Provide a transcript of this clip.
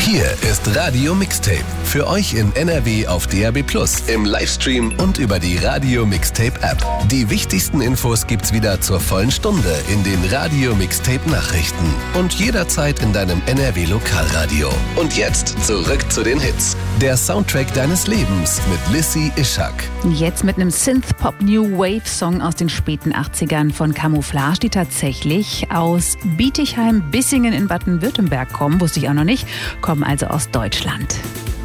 Hier ist Radio Mixtape. Für euch in NRW auf DAB+, im Livestream und über die Radio Mixtape App. Die wichtigsten Infos gibt's wieder zur vollen Stunde in den Radio Mixtape Nachrichten und jederzeit in deinem NRW Lokalradio. Und jetzt zurück zu den Hits. Der Soundtrack deines Lebens mit Lissy Ischak. Jetzt mit einem Synth-Pop-New-Wave-Song aus den späten 80ern von Camouflage, die tatsächlich aus Bietigheim-Bissingen in Baden-Württemberg kommen, wusste ich auch noch nicht, kommen also aus Deutschland.